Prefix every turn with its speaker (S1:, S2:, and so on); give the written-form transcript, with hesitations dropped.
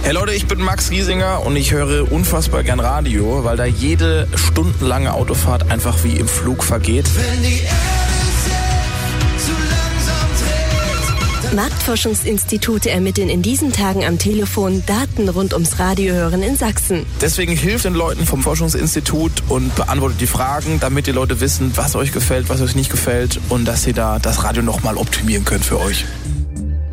S1: Hey Leute, ich bin Max Giesinger und ich höre unfassbar gern Radio, weil da jede stundenlange Autofahrt einfach wie im Flug vergeht.
S2: Wenn die Erde sich zu langsam dreht.
S3: Marktforschungsinstitute ermitteln in diesen Tagen am Telefon Daten rund ums Radiohören in Sachsen.
S1: Deswegen hilft den Leuten vom Forschungsinstitut und beantwortet die Fragen, damit die Leute wissen, was euch gefällt, was euch nicht gefällt und dass ihr da das Radio nochmal optimieren könnt für euch.